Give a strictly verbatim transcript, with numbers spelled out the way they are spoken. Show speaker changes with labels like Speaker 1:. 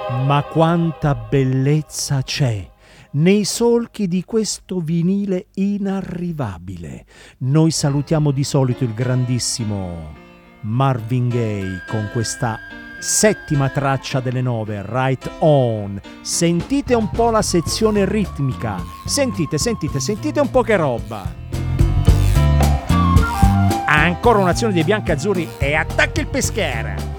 Speaker 1: Ma quanta bellezza c'è nei solchi di questo vinile inarrivabile. Noi salutiamo di solito il grandissimo Marvin Gaye con questa settima traccia delle nove, Right On. Sentite un po' la sezione ritmica. Sentite, sentite, sentite un po' che roba. Ancora un'azione dei biancazzurri e attacca il Pescara.